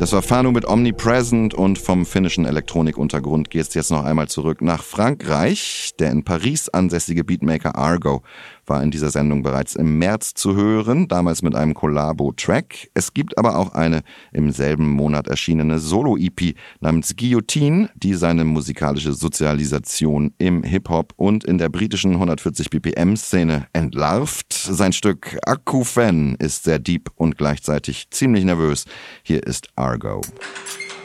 Das war Fano mit Omnipresent und vom finnischen Elektronikuntergrund geht es jetzt noch einmal zurück nach Frankreich. Der in Paris ansässige Beatmaker Argo war in dieser Sendung bereits im März zu hören, damals mit einem Collabo-Track. Es gibt aber auch eine im selben Monat erschienene Solo-EP namens Guillotine, die seine musikalische Sozialisation im Hip-Hop und in der britischen 140 BPM-Szene entlarvt. Sein Stück Akouphène ist sehr deep und gleichzeitig ziemlich nervös. Hier ist Argo.